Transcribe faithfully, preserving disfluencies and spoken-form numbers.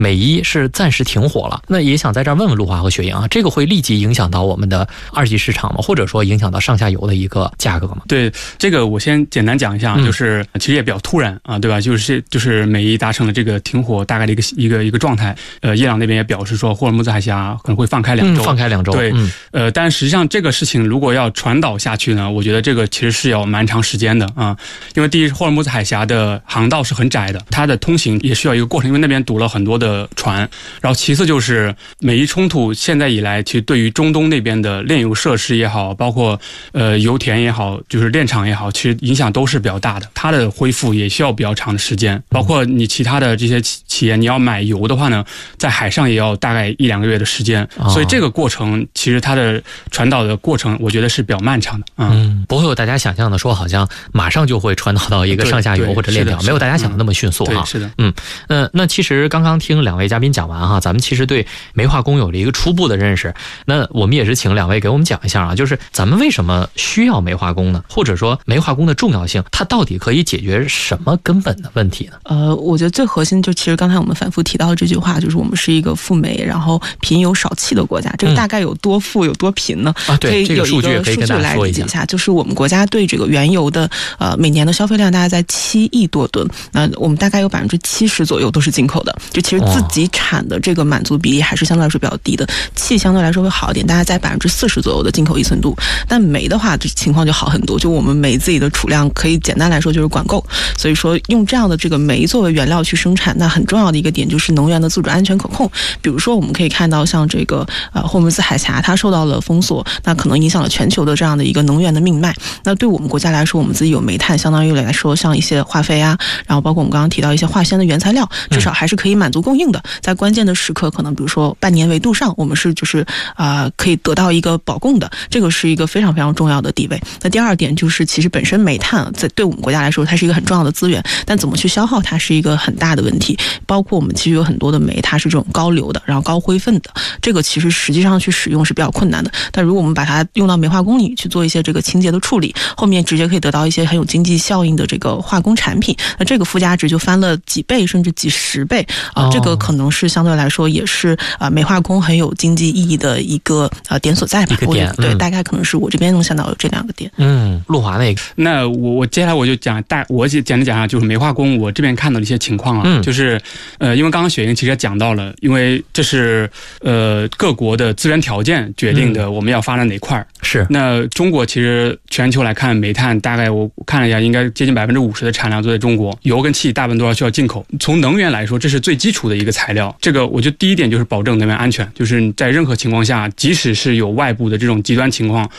美伊是暂时停火了。那也想在这儿问问陆华和雪莹啊，这个会立即影响到我们的二级市场吗？或者说影响到上下游的一个价格吗？ 对，这个我先简单讲一下，嗯、就是其实也比较突然啊，对吧？就是就是美伊达成了这个停火大概的一个一个一个状态。呃，伊朗那边也表示说，霍尔木兹海峡可能会放开两周， 嗯、放开两周。 对， 嗯、 呃，但实际上这个事情如果要传导下去呢，我觉得这个其实是要蛮长时间的啊，因为第一，霍尔木兹海峡的航道是很窄的，它的通行也需要一个过程，因为那边堵了很多的船。然后其次就是美伊冲突现在以来，其实对于中东那边的炼油设施也好，包括呃油田也好，就是炼厂也好，其实影响都是比较大的。它的恢复也需要比较长的时间，包括你其他的这些企业，你要买油的话呢，在海上也要大概一两个月的时间， 哦、 所以这个过程其实它的传导的过程，我觉得是比较漫长的。嗯， 嗯不会有大家想象的说好像马上就会传导到一个上下游或者链条，没有大家想的那么迅速哈。 嗯、是的， 嗯，呃，那其实刚刚听两位嘉宾讲完哈，咱们其实对煤化工有了一个初步的认识。那我们也是请两位给我们讲一下啊，就是咱们为什么需要煤化工呢？或者说煤化工的重要性，它到底可以解决什么根本的问题呢？ 呃，我觉得最核心就其实刚才我们反复提到的这句话，就是我们是一个富煤然后贫油少气的国家。这个大概有多富有多贫呢？ 啊，对， 可以有一个数据来理解一下，就是我们国家对这个原油的呃每年的消费量大概在七亿多吨，那我们大概有百分之七十左右都是进口的，就其实自己产的这个满足比例还是相对来说比较低的。气相对来说会好一点，大概在百分之四十左右的进口依存度。但煤的话，这情况就好很多，就我们煤自己的储量可以简单来说就是管够，所以说用这样的这个煤作为原料去生产，那很重要的一个点就是能源的自主安全可控。比如说我们可以看到像这个呃霍尔木兹海峡它受到了封锁，那可能影响了全球的这样的一个能源的命脉。那对我们国家来说，我们自己有煤炭，相当于来说像一些化肥啊，然后包括我们刚刚提到一些化纤的原材料，至少还是可以满足供应的。在关键的时刻，可能比如说半年维度上，我们是就是啊、呃、可以得到一个保供的，这个是一个非常非常重要的地位。那第二点就是，其实本身煤炭在对我们国家来说，它是一个很重要的资源，但怎么去消耗它是一个很大的问题。包括我们其实有很多的煤，它是这种高硫的，然后高灰分的，这个其实实际上去使用是比较困难的。但如果我们把它用到煤化工里去做一些这个清洁的处理，后面直接可以得到一些很有经济效应的这个化工产品，那这个附加值就翻了几倍甚至几十倍啊、呃！这个可能是相对来说也是啊、呃、煤化工很有经济意义的一个呃点所在吧。 一个点， 对、 嗯， 大概可能是我这边能想到有这两个点。 嗯，陆华那个， 那我我接下来我就讲大，我简单讲一下就是煤化工我这边看到的一些情况啊，嗯、就是呃，因为刚刚雪莹其实也讲到了，因为这是呃各国的资源条件决定的，我们要发展哪块、嗯、 是。 那中国其实全球来看，煤炭大概我看了一下，应该接近百分之五十的产量都在中国，油跟气大部分都要需要进口。从能源来说，这是最基础的一个材料。这个我觉得第一点就是保证能源安全，就是在任何情况下，即使是有外部的这种极端情况，